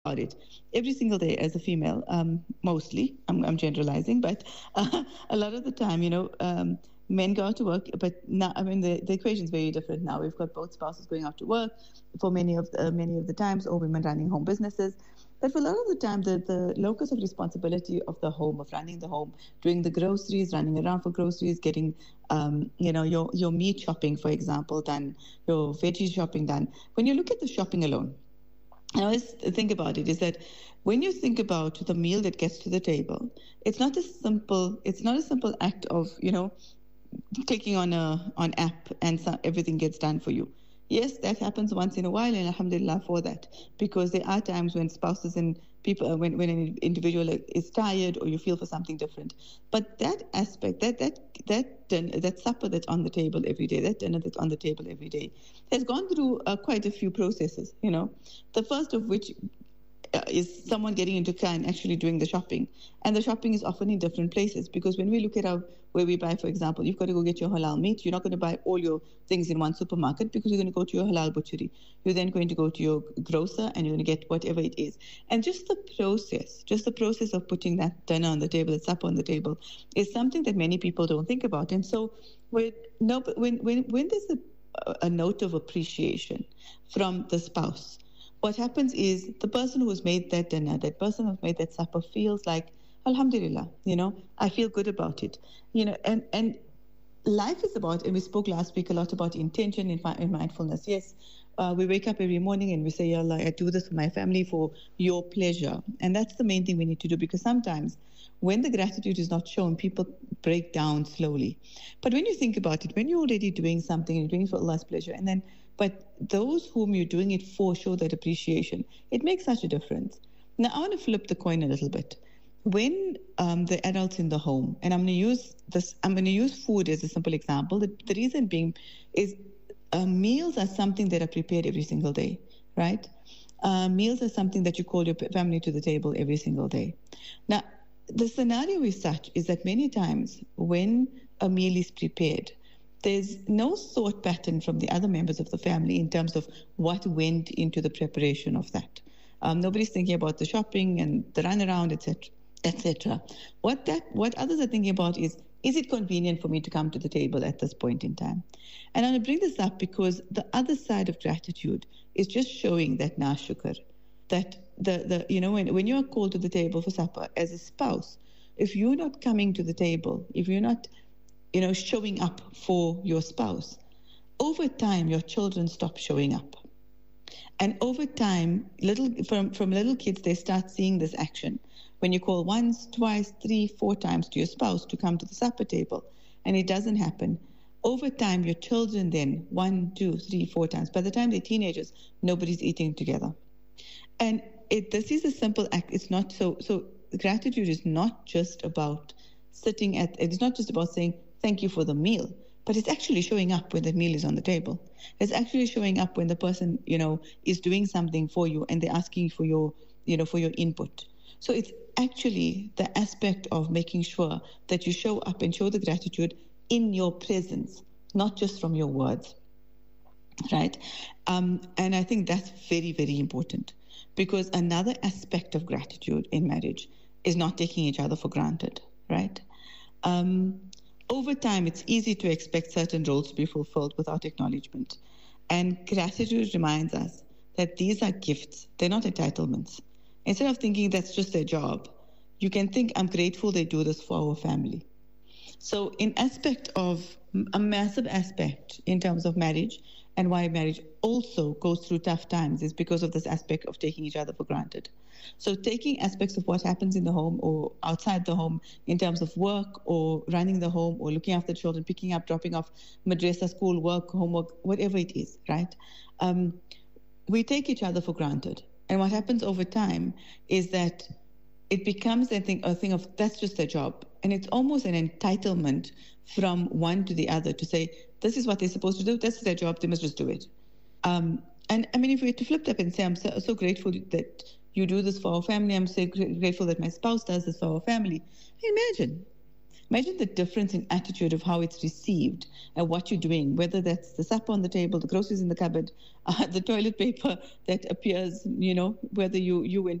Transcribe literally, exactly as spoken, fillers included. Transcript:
about it, every single day as a female, um, mostly, I'm, I'm generalizing, but uh, a lot of the time, you know, um, men go out to work, but now, I mean, the, the equation is very different now. We've got both spouses going out to work for many of the, uh, many of the times, or women running home businesses. But for a lot of the time, the, the locus of responsibility of the home, of running the home, doing the groceries, running around for groceries, getting, um, you know, your, your meat shopping, for example, done, your veggie shopping done. When you look at the shopping alone, I always think about it is that when you think about the meal that gets to the table, it's not a simple, it's not a simple act of, you know, clicking on a on app and so everything gets done for you. Yes, that happens once in a while, and alhamdulillah for that, because there are times when spouses and people, uh, when, when an individual is tired or you feel for something different. But that aspect, that that that din- that supper that's on the table every day, that dinner that's on the table every day, has gone through uh, quite a few processes. You know, the first of which uh, is someone getting into car and actually doing the shopping. And the shopping is often in different places, because when we look at our where we buy, for example, you've got to go get your halal meat. You're not going to buy all your things in one supermarket, because you're going to go to your halal butchery. You're then going to go to your grocer and you're going to get whatever it is. And just the process, just the process of putting that dinner on the table, that supper on the table, is something that many people don't think about. And so when, no, but when, when, when there's a, a note of appreciation from the spouse, what happens is the person who's made that dinner, that person who's made that supper feels like, alhamdulillah, you know, I feel good about it. You know, and, and life is about, and we spoke last week a lot about intention and, and mindfulness. Yes, uh, we wake up every morning and we say, Ya Allah, I do this for my family for your pleasure. And that's the main thing we need to do, because sometimes when the gratitude is not shown, people break down slowly. But when you think about it, when you're already doing something, you're doing it for Allah's pleasure, and then, but those whom you're doing it for show that appreciation, it makes such a difference. Now, I want to flip the coin a little bit. When um, the adults in the home, and I'm going to use this, I'm going to use food as a simple example. The, the reason being is uh, meals are something that are prepared every single day, right? Uh, meals are something that you call your family to the table every single day. Now, the scenario is such is that many times when a meal is prepared, there's no thought pattern from the other members of the family in terms of what went into the preparation of that. Um, nobody's thinking about the shopping and the runaround, et cetera, et cetera. What that, what others are thinking about is, is it convenient for me to come to the table at this point in time? And I'm going to bring this up because the other side of gratitude is just showing that na shukr, that the, the you know, when, when you're called to the table for supper as a spouse, if you're not coming to the table, if you're not, you know, showing up for your spouse, over time, your children stop showing up. And over time, little from, from little kids, they start seeing this action. When you call once, twice, three, four times to your spouse to come to the supper table, and it doesn't happen, over time, your children then, one, two, three, four times, by the time they're teenagers, nobody's eating together. And it, this is a simple act. It's not so, so gratitude is not just about sitting at, it's not just about saying, thank you for the meal, but it's actually showing up when the meal is on the table. It's actually showing up when the person, you know, is doing something for you and they're asking for your, you know, for your input. So it's actually the aspect of making sure that you show up and show the gratitude in your presence, not just from your words, right? Um, and I think that's very, very important, because another aspect of gratitude in marriage is not taking each other for granted, right? Um, Over time, it's easy to expect certain roles to be fulfilled without acknowledgement. And gratitude reminds us that these are gifts, they're not entitlements. Instead of thinking that's just their job, you can think, I'm grateful they do this for our family. So in aspect of, a massive aspect in terms of marriage, and why marriage also goes through tough times, is because of this aspect of taking each other for granted. So taking aspects of what happens in the home or outside the home in terms of work or running the home or looking after children, picking up, dropping off, madrasa, school, work, homework, whatever it is, right? Um, we take each other for granted. And what happens over time is that it becomes a thing, a thing of, that's just their job. And it's almost an entitlement from one to the other to say, this is what they're supposed to do, this is their job, they must just do it. Um, and I mean, if we had to flip that and say, I'm so, so grateful that you do this for our family, I'm so grateful that my spouse does this for our family. Imagine Imagine the difference in attitude of how it's received and what you're doing, whether that's the supper on the table, the groceries in the cupboard, uh, the toilet paper that appears, you know, whether you, you went